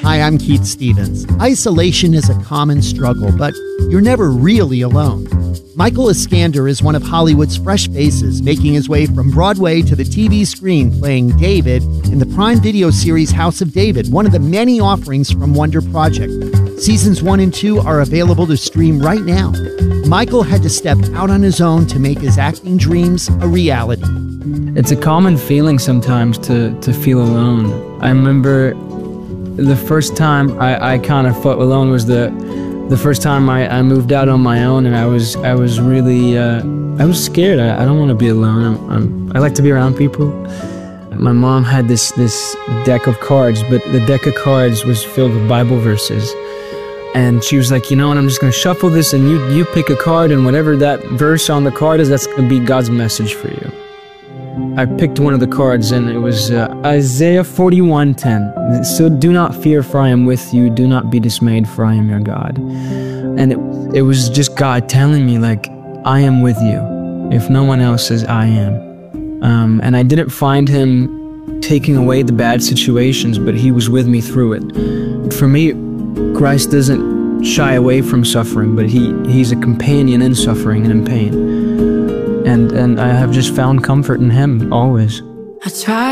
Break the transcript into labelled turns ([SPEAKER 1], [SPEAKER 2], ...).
[SPEAKER 1] Hi, I'm Keith Stevens. Isolation is a common struggle, but you're never really alone. Michael Iskander is one of Hollywood's fresh faces, making his way from Broadway to the TV screen, playing David in the Prime Video series House of David, one of the many offerings from Wonder Project. Seasons 1 and 2 are available to stream right now. Michael had to step out on his own to make his acting dreams a reality.
[SPEAKER 2] It's a common feeling sometimes to feel alone. I remember the first time I kind of felt alone was the first time I moved out on my own, and I was really I was scared. I don't want to be alone. I like to be around people. My mom had this deck of cards, but the deck of cards was filled with Bible verses. And she was like, you know what, I'm just going to shuffle this, and you pick a card, and whatever that verse on the card is, that's going to be God's message for you. I picked one of the cards, and it was Isaiah 41:10. So do not fear, for I am with you. Do not be dismayed, for I am your God. And it was just God telling me, like, I am with you. If no one else says, I am. And I didn't find him taking away the bad situations, but he was with me through it. For me, Christ doesn't shy away from suffering, but he's a companion in suffering and in pain. And I have just found comfort in him always.
[SPEAKER 3] I try